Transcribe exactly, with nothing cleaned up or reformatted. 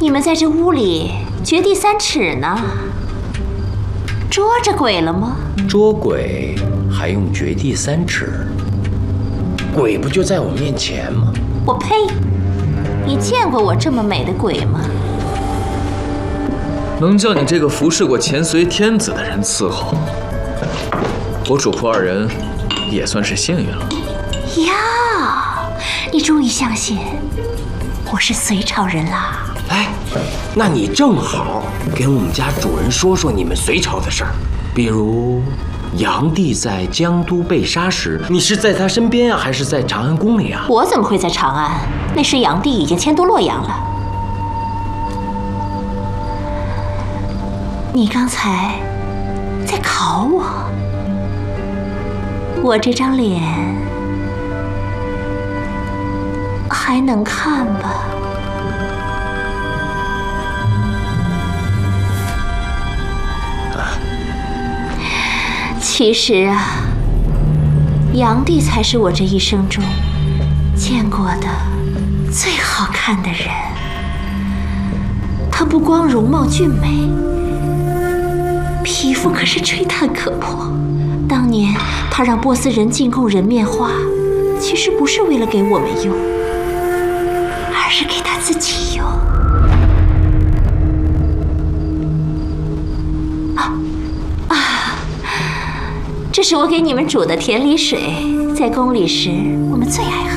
你们在这屋里掘地三尺呢，捉着鬼了吗？ 捉鬼还用掘地三尺？鬼不就在我面前吗？ 我呸！你见过我这么美的鬼吗？ 能叫你这个服侍过前随天子的人伺候，我主仆二人也算是幸运了。 呀，你终于相信我是隋朝人啦！ 哎，那你正好给我们家主人说说你们隋朝的事儿，比如炀帝在江都被杀时，你是在他身边啊，还是在长安宫里啊？ 我怎么会在长安？那时炀帝已经迁都洛阳了。你刚才在考我，我这张脸还能看吧？其实啊，炀帝才是我这一生中见过的最好看的人。他不光容貌俊美，皮肤可是吹弹可破。当年他让波斯人进贡人面花，其实不是为了给我们用，而是给他自己用。啊啊！这是我给你们煮的甜梨水，在宫里时我们最爱喝。